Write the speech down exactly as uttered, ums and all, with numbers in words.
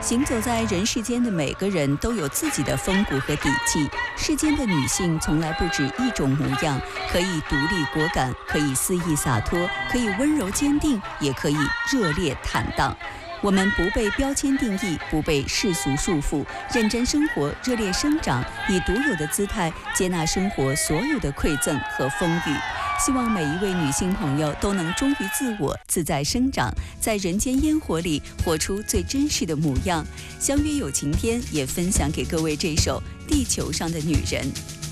行走在人世间的每个人都有自己的风骨和底气。世间的女性从来不止一种模样，可以独立果敢，可以肆意洒脱，可以温柔坚定，也可以热烈坦荡。我们不被标签定义，不被世俗束缚，认真生活，热烈生长，以独有的姿态接纳生活所有的馈赠和风雨。希望每一位女性朋友都能忠于自我，自在生长，在人间烟火里活出最真实的模样。相约有晴天，也分享给各位这首《地球上的女人》。